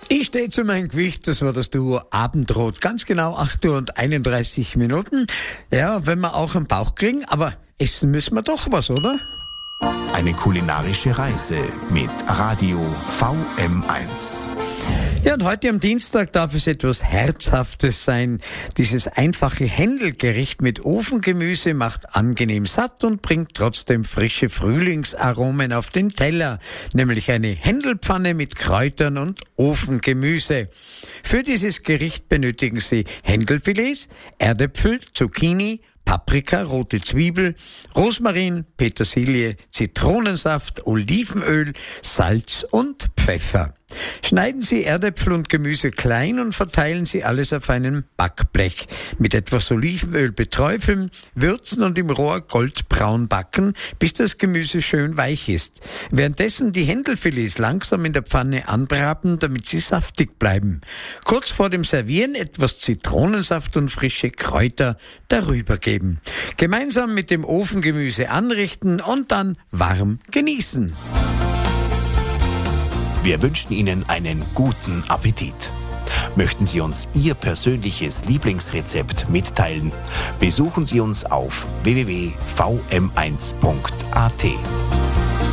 Ich stehe zu meinem Gewicht, das war das Duo Abendrot. Ganz genau 8 Uhr und 31 Minuten. Ja, wenn wir auch einen Bauch kriegen, aber essen müssen wir doch was, oder? Eine kulinarische Reise mit Radio VM1. Ja, und heute am Dienstag darf es etwas Herzhaftes sein. Dieses einfache Händelgericht mit Ofengemüse macht angenehm satt und bringt trotzdem frische Frühlingsaromen auf den Teller, nämlich eine Händelpfanne mit Kräutern und Ofengemüse. Für dieses Gericht benötigen Sie Händelfilets, Erdäpfel, Zucchini, Paprika, rote Zwiebel, Rosmarin, Petersilie, Zitronensaft, Olivenöl, Salz und Pfeffer. Schneiden Sie Erdäpfel und Gemüse klein und verteilen Sie alles auf einem Backblech. Mit etwas Olivenöl beträufeln, würzen und im Rohr goldbraun backen, bis das Gemüse schön weich ist. Währenddessen die Händelfilets langsam in der Pfanne anbraten, damit sie saftig bleiben. Kurz vor dem Servieren etwas Zitronensaft und frische Kräuter darüber geben. Gemeinsam mit dem Ofengemüse anrichten und dann warm genießen. Wir wünschen Ihnen einen guten Appetit. Möchten Sie uns Ihr persönliches Lieblingsrezept mitteilen? Besuchen Sie uns auf www.vm1.at.